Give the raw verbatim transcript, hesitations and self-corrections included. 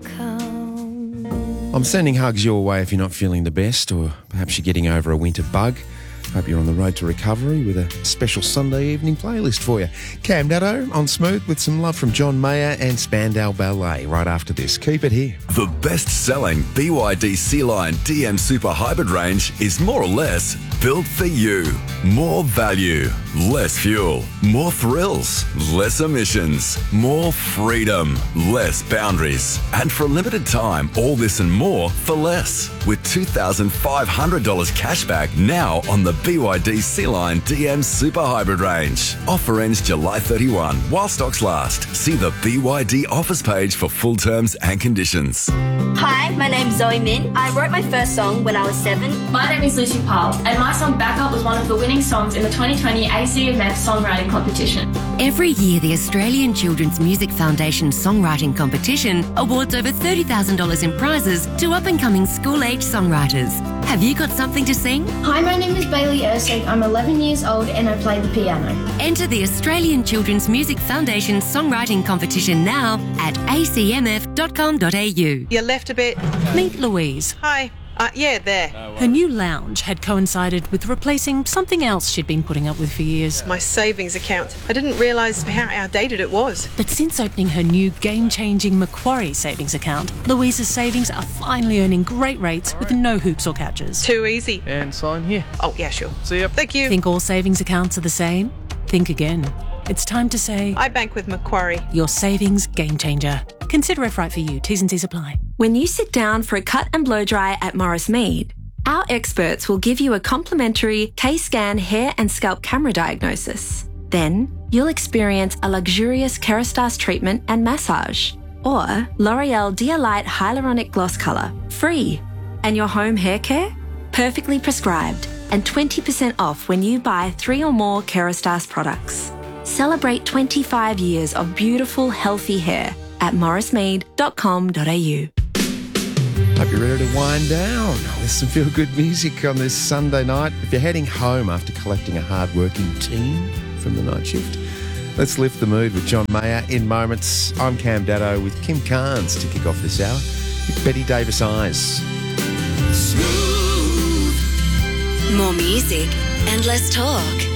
I'm sending hugs your way if you're not feeling the best, or perhaps you're getting over a winter bug. Hope you're on the road to recovery with a special Sunday evening playlist for you. Cam Daddo on Smooth with some love from John Mayer and Spandau Ballet right after this. Keep it here. The best-selling B Y D C-Line D M Super Hybrid range is more or less built for you. More value, less fuel, more thrills, less emissions, more freedom, less boundaries. And for a limited time, all this and more for less. With two thousand five hundred dollars cashback now on the B Y D C-Line D M Super Hybrid range. Offer ends July thirty-first while stocks last. See the B Y D offers page for full terms and conditions. Hi, my name's Zoe Min. I wrote my first song when I was seven. My name is Lucy Powell, and my song Back Up was one of the winning songs in the twenty twenty A C M F Songwriting Competition. Every year, the Australian Children's Music Foundation Songwriting Competition awards over thirty thousand dollars in prizes to up-and-coming school-age songwriters. Have you got something to sing? Hi, my name is Bailey Ersig. I'm eleven years old and I play the piano. Enter the Australian Children's Music Foundation Songwriting Competition now at a c m f dot com dot a u. You left a bit. Meet Louise. Hi. Uh, yeah, there. Her new lounge had coincided with replacing something else she'd been putting up with for years. My savings account. I didn't realise how outdated it was. But since opening her new game-changing Macquarie savings account, Louise's savings are finally earning great rates with no hoops or catches. Too easy. And sign here. Oh, yeah, sure. See ya. Thank you. Think all savings accounts are the same? Think again. It's time to say... I bank with Macquarie. Your savings game changer. Consider if right for you. T's and C's apply. When you sit down for a cut and blow dry at Morris Mead, our experts will give you a complimentary K-Scan hair and scalp camera diagnosis. Then, you'll experience a luxurious Kerastase treatment and massage, or L'Oreal Dia-Lite Hyaluronic Gloss Colour, free. And your home hair care? Perfectly prescribed and twenty percent off when you buy three or more Kerastase products. Celebrate twenty-five years of beautiful, healthy hair at morris mead dot com dot a u. Hope you're ready to wind down with some feel-good music on this Sunday night. If you're heading home after collecting a hard-working team from the night shift, let's lift the mood with John Mayer in moments. I'm Cam Daddo with Kim Carnes to kick off this hour with Betty Davis Eyes. More music and less talk.